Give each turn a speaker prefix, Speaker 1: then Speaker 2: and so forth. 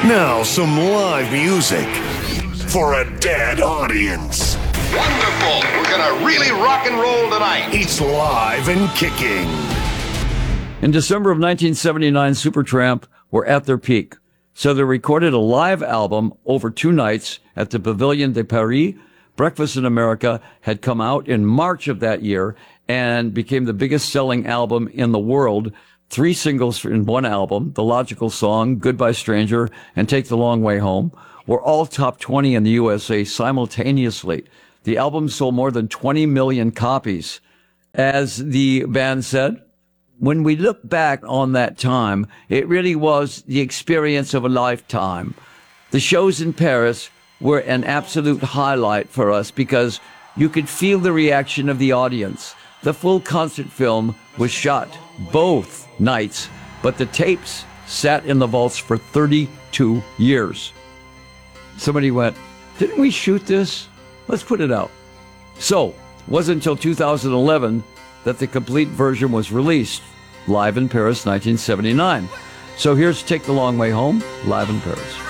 Speaker 1: Now some live music for a dead audience.
Speaker 2: Wonderful. We're going to really rock and roll tonight.
Speaker 1: It's live and kicking.
Speaker 3: In December of 1979, Supertramp were at their peak. So they recorded a live album over 2 nights at the Pavilion de Paris. Breakfast in America had come out in March of that year and became the biggest selling album in the world. 3 singles in one album, The Logical Song, Goodbye Stranger, and Take the Long Way Home, were all top 20 in the USA simultaneously. The album sold more than 20 million copies. As the band said, when we look back on that time, it really was the experience of a lifetime. The shows in Paris were an absolute highlight for us because you could feel the reaction of the audience. The full concert film was shot both nights, but the tapes sat in the vaults for 32 years. Somebody went, didn't we shoot this? Let's put it out. So, it wasn't until 2011 that the complete version was released, live in Paris, 1979. So here's Take the Long Way Home, live in Paris.